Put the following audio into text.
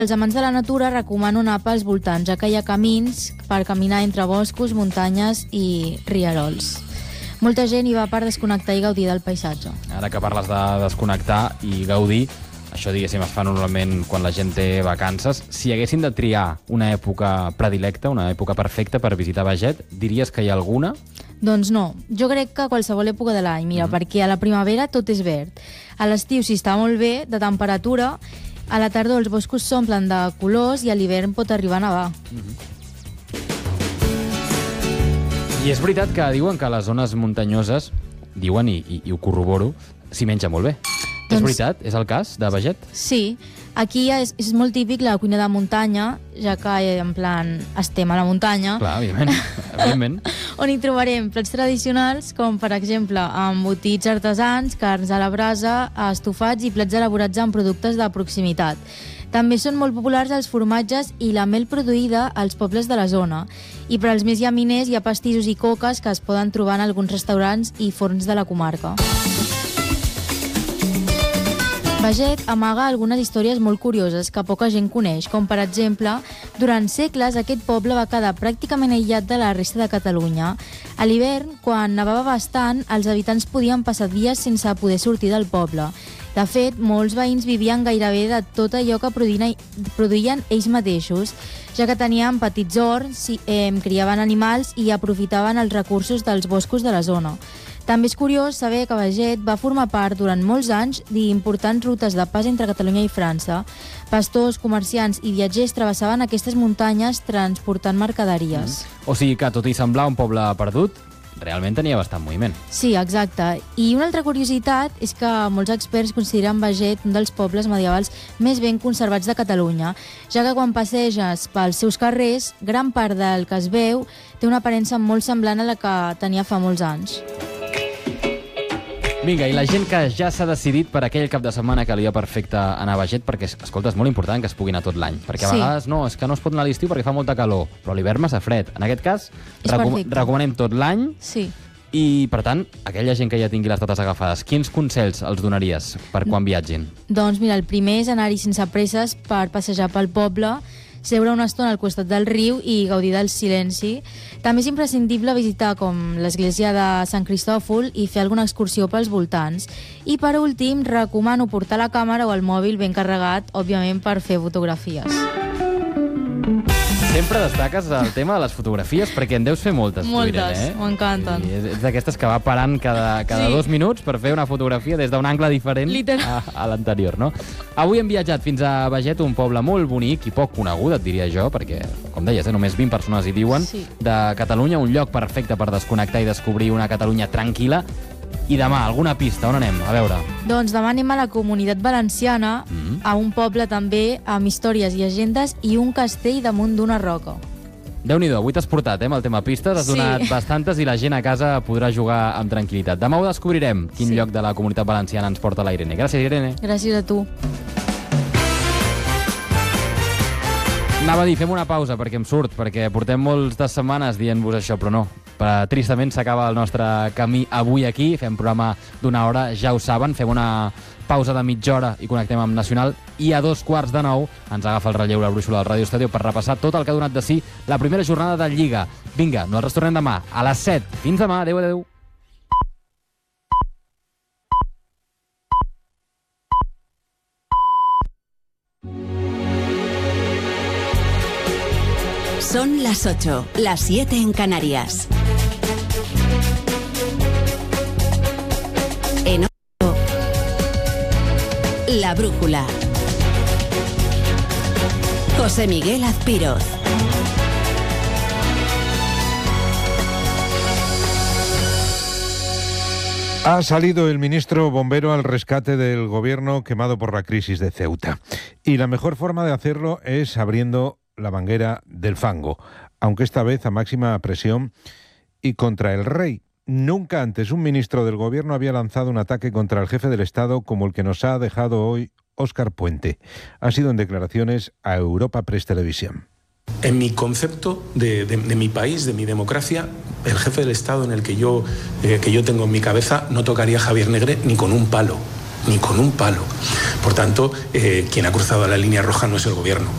Els amants de la natura recomano anar pels voltants, ja que hi ha camins per caminar entre boscos, muntanyes i rierols. Molta gent hi va per desconnectar i gaudir del paisatge. Ara que parles de desconnectar i gaudir, això, diguéssim, es fa normalment quan la gent té vacances. Si haguessin de triar una època predilecta, una època perfecta per visitar Beget, diries que hi ha alguna? Doncs no, jo crec que qualsevol època de l'any, mira, perquè a la primavera tot és verd. A l'estiu s'hi està molt bé, de temperatura, a la tardor els boscos s'omplen de colors i a l'hivern pot arribar a nevar. I és veritat que diuen que a les zones muntanyoses, diuen, i ho corroboro, s'hi menja molt bé. És veritat? És el cas de Beget? Sí, aquí és molt típic la cuina de muntanya, ja que en plan estem a la muntanya. Clar, evidentment. On hi trobarem plats tradicionals, com per exemple embotits artesans, carns a la brasa, estofats i plats elaborats amb productes de proximitat. També són molt populars els formatges i la mel produïda als pobles de la zona. I per als més llaminers hi ha pastissos i coques que es poden trobar en alguns restaurants i forns de la comarca. Beget amaga algunes històries molt curioses que poca gent coneix, com per exemple, durant segles aquest poble va quedar pràcticament aïllat de la resta de Catalunya. A l'hivern, quan nevava bastant, els habitants podien passar dies sense poder sortir del poble. De fet, molts veïns vivien gairebé de tot allò que produïen ells mateixos, ja que tenien petits horts, criaven animals i aprofitaven els recursos dels boscos de la zona. També és curiós saber que Beget va formar part durant molts anys d'importants rutes de pas entre Catalunya i França. Pastors, comerciants i viatgers travessaven aquestes muntanyes transportant mercaderies. O sigui que, tot i semblar un poble perdut, realment tenia bastant moviment. Sí, exacte. I una altra curiositat és que molts experts consideren Beget un dels pobles medievals més ben conservats de Catalunya, ja que quan passeges pels seus carrers, gran part del que es veu té una aparença molt semblant a la que tenia fa molts anys. Vinga, i la gent que ja s'ha decidit per aquell cap de setmana que li va perfecte anar a Beget, perquè, escolta, és molt important que es pugui anar tot l'any, perquè a vegades no, és que no es pot anar a l'estiu perquè fa molta calor, però a l'hivern massa fred. En aquest cas, recomanem tot l'any. Sí. I, per tant, aquella gent que ja tingui les dates agafades, quins consells els donaries per quan viatgin? Doncs mira, el primer és anar-hi sense presses per passejar pel poble, seure una estona al costat del riu i gaudir del silenci. També és imprescindible visitar com l'església de Sant Cristòfol i fer alguna excursió pels voltants. I per últim, recomano portar la càmera o el mòbil ben carregat, òbviament per fer fotografies. Sempre destaques el tema de les fotografies perquè en deus fer moltes. Moltes, m'encanten. És d'aquestes que va parant cada 2 minuts per fer una fotografia des d'un angle diferent a l'anterior, no? Avui hem viatjat fins a Beget, un poble molt bonic i poc conegut, et diria jo, perquè, com deies, només 20 persones hi diuen, de Catalunya, un lloc perfecte per desconnectar i descobrir una Catalunya tranquil·la. I demà, alguna pista, on anem? A veure. Doncs demà anem a la Comunitat Valenciana, a un poble també amb històries i agendes i un castell damunt d'una roca. Déu-n'hi-do, avui t'has portat, amb el tema pistes, has donat bastantes i la gent a casa podrà jugar amb tranquil·litat. Demà ho descobrirem, quin lloc de la Comunitat Valenciana ens porta la Irene. Gràcies, Irene. Gràcies a tu. Anava a dir, fem una pausa perquè em surt, perquè portem moltes setmanes dient-vos això, però no. Tristament s'acaba el nostre camí avui aquí, fem programa d'una hora, ja ho saben, fem una pausa de mitja hora i connectem amb Nacional, i a 8:45 ens agafa el relleu la brúixola del Ràdio Estàdio per repassar tot el que ha donat de si la primera jornada de Lliga. Vinga, nosaltres tornem demà a les 7. Fins demà, adeu, adeu. Son las 8, las 7 en Canarias. En La Brújula. José Miguel Azpiroz. Ha salido el ministro bombero al rescate del gobierno quemado por la crisis de Ceuta. Y la mejor forma de hacerlo es abriendo la manguera del fango, aunque esta vez a máxima presión y contra el rey. Nunca antes un ministro del gobierno había lanzado un ataque contra el jefe del Estado como el que nos ha dejado hoy Óscar Puente. Ha sido en declaraciones a Europa Press Televisión. En mi concepto de mi país, de mi democracia, el jefe del Estado en el que yo tengo en mi cabeza no tocaría a Javier Negre ni con un palo. Ni con un palo. Por tanto, quien ha cruzado la línea roja no es el gobierno.